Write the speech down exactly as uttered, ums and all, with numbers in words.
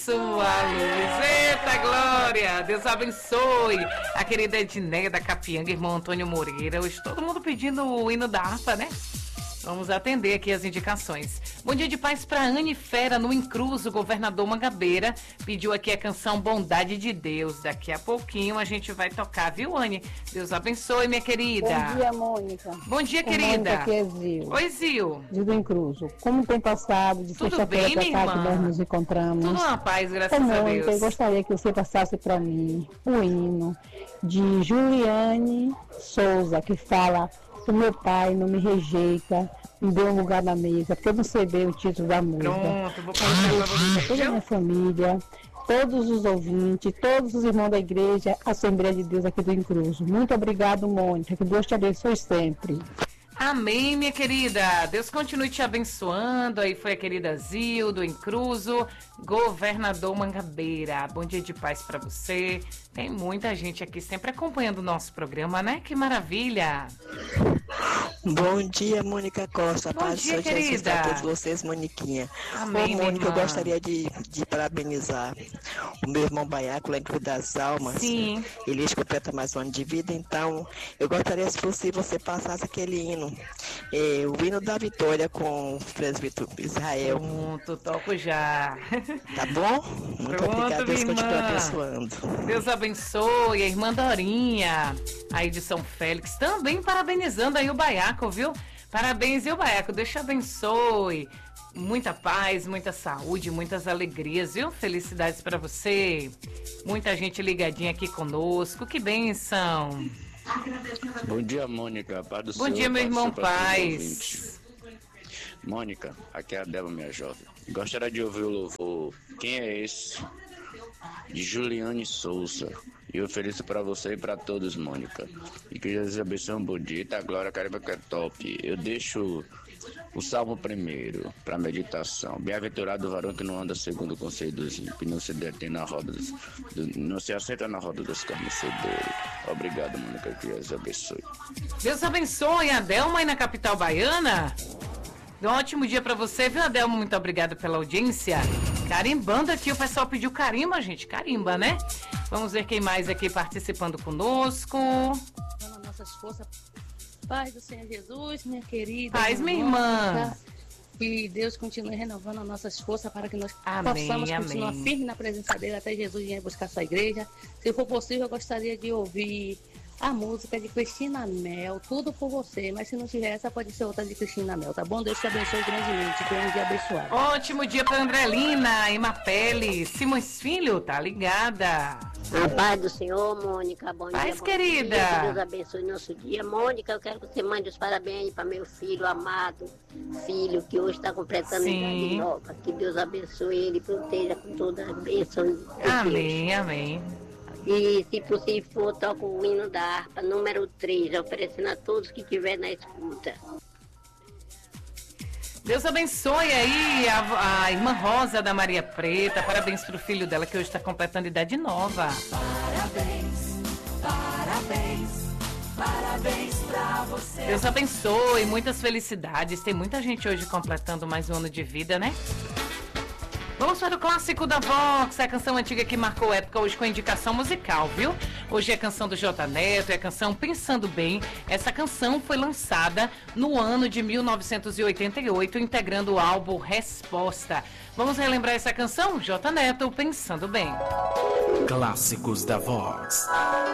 Sua luz, eita glória, Deus abençoe a querida Edneia da Capianga, irmão Antônio Moreira. Hoje todo mundo pedindo o hino da harpa, né? Vamos atender aqui as indicações. Bom dia de paz para Anne Fera, no Incruso, governador Mangabeira. Pediu aqui a canção Bondade de Deus. Daqui a pouquinho a gente vai tocar, viu, Anne? Deus abençoe, minha querida. Bom dia, Mônica. Bom dia, Com querida. Mônica, aqui é Zil. Oi, Zil. De do Incruso. Como tem passado de Tudo sexta-feira bem, para minha cá que irmã? nós nos encontramos? Tudo na paz, graças Ô, a Mônica, Deus. eu gostaria que você passasse para mim o hino de Juliane Souza, que fala: o meu pai não me rejeita, me deu um lugar na mesa, porque eu não sei bem o título da música. Pronto, vou colocar pra você. Toda a minha família, todos os ouvintes, todos os irmãos da igreja, Assembleia de Deus aqui do Incruso. Muito obrigado, Mônica, que Deus te abençoe sempre. Amém, minha querida. Deus continue te abençoando. Aí foi a querida Zil, do Incruso, governador Mangabeira. Bom dia de paz para você. Tem muita gente aqui sempre acompanhando o nosso programa, né? Que maravilha. Bom dia, Mônica Costa. Bom Paz dia, do Senhor Jesus querida. a todos vocês, Moniquinha. Amém, Ô, minha Mônica, eu irmã. gostaria de, de parabenizar o meu irmão Baiaco, lá em Cruz das Almas. Sim. Ele completa mais um ano de vida, então eu gostaria, se possível, você passasse aquele hino, eh, o hino da vitória com o presbítero Israel. Pronto, toco já. Tá bom? Muito Pronto, obrigada, Deus minha continue irmã. abençoando. Deus abençoe a irmã Dorinha, aí de São Félix, também parabenizando aí o Baiaco, viu? Parabéns, viu, Baiaco? Deus te abençoe. Muita paz, muita saúde, muitas alegrias, viu? Felicidades para você. Muita gente ligadinha aqui conosco. Que bênção. Bom dia, Mônica. Paz do Bom Senhor, dia, meu paz do irmão Senhor para todos os Paz. ouvintes. Mônica, aqui é a Débora, minha jovem. Gostaria de ouvir o louvor Quem é Esse? De Juliane Souza. E eu ofereço para você e para todos, Mônica. E que Jesus abençoe um bom dia. Tá, Glória, Caribe, que é top. Eu deixo o Salmo primeiro para meditação. Bem-aventurado o varão que não anda segundo o conselho dos ímpios, não se detém na roda dos, do, não se assenta na roda dos carnecedores. Obrigado, Mônica, que Jesus abençoe. Deus abençoe a Adelma aí na capital baiana. Um ótimo dia pra você, viu, Adelma? Muito obrigada pela audiência. Carimbando aqui, o pessoal pediu carimba, gente. Carimba, né? Vamos ver quem mais aqui participando conosco. Nas nossas forças, paz do Senhor Jesus, minha querida. Paz, minha irmã. Mônica. Que Deus continue renovando as nossas forças para que nós Amém, possamos amém. continuar firmes na presença dele até Jesus vir buscar sua igreja. Se for possível, eu gostaria de ouvir a música de Cristina Mel, Tudo por Você, mas se não tiver essa, pode ser outra de Cristina Mel, tá bom? Deus te abençoe grandemente, tenha um dia abençoado. Ótimo dia pra Andrelina, Imapele, Simões Filho, tá ligada? A paz do Senhor, Mônica. Bom Paz, dia, bom querida. dia. Que Deus abençoe nosso dia. Mônica, eu quero que você mande os parabéns para meu filho amado, filho que hoje está completando Sim. idade nova. Que Deus abençoe ele e proteja com toda a bênção de Deus. Amém, amém. E se possível for, toca o hino da harpa número três, oferecendo a todos que estiver na escuta. Deus abençoe aí a, a irmã Rosa da Maria Preta. Parabéns pro filho dela que hoje está completando idade nova. Parabéns, parabéns, parabéns pra você. Deus abençoe, muitas felicidades. Tem muita gente hoje completando mais um ano de vida, né? Vamos para o clássico da Vox, a canção antiga que marcou época hoje com indicação musical, viu? Hoje é a canção do J Neto, é a canção Pensando Bem. Essa canção foi lançada no ano de mil novecentos e oitenta e oito, integrando o álbum Resposta. Vamos relembrar essa canção? J Neto, Pensando Bem. Clássicos da Vox.